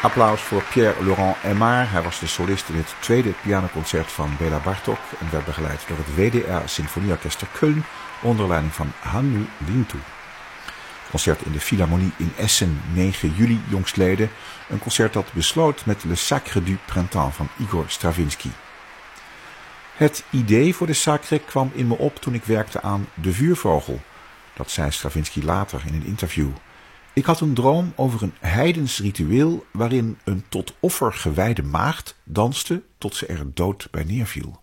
Applaus voor Pierre-Laurent Aimard. Hij was de solist in het tweede pianoconcert van Béla Bartók en werd begeleid door het WDR Symfonieorkester Köln onder leiding van Hannu Lintu. Concert in de Philharmonie in Essen, 9 juli jongstleden. Een concert dat besloot met Le Sacre du Printemps van Igor Stravinsky. Het idee voor de Sacre kwam in me op toen ik werkte aan De Vuurvogel. Dat zei Stravinsky later in een interview. Ik had een droom over een heidens ritueel waarin een tot offer gewijde maagd danste tot ze er dood bij neerviel.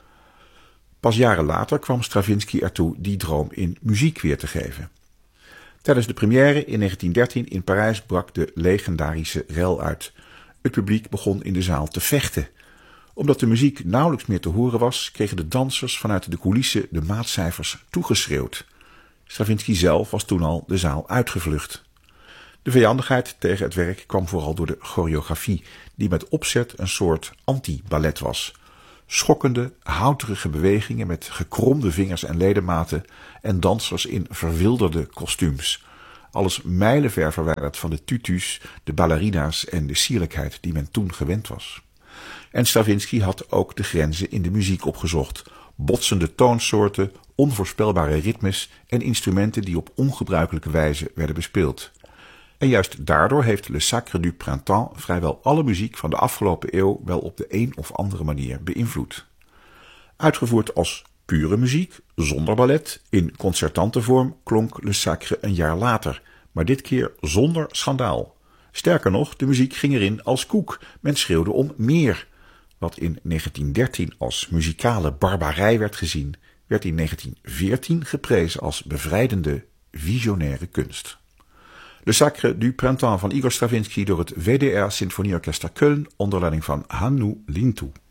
Pas jaren later kwam Stravinsky ertoe die droom in muziek weer te geven. Tijdens de première in 1913 in Parijs brak de legendarische rel uit. Het publiek begon in de zaal te vechten. Omdat de muziek nauwelijks meer te horen was, kregen de dansers vanuit de coulissen de maatcijfers toegeschreeuwd. Stravinsky zelf was toen al de zaal uitgevlucht. De vijandigheid tegen het werk kwam vooral door de choreografie, die met opzet een soort anti-ballet was. Schokkende, houterige bewegingen met gekromde vingers en ledematen en dansers in verwilderde kostuums. Alles mijlenver verwijderd van de tutus, de ballerina's en de sierlijkheid die men toen gewend was. En Stravinsky had ook de grenzen in de muziek opgezocht. Botsende toonsoorten, onvoorspelbare ritmes en instrumenten die op ongebruikelijke wijze werden bespeeld. En juist daardoor heeft Le Sacre du Printemps vrijwel alle muziek van de afgelopen eeuw wel op de een of andere manier beïnvloed. Uitgevoerd als pure muziek, zonder ballet, in concertante vorm klonk Le Sacre een jaar later, maar dit keer zonder schandaal. Sterker nog, de muziek ging erin als koek, men schreeuwde om meer. Wat in 1913 als muzikale barbarij werd gezien, werd in 1914 geprezen als bevrijdende, visionaire kunst. Le Sacre du Printemps van Igor Stravinsky door het WDR Symfonieorkester Köln onder leiding van Hannu Lintu.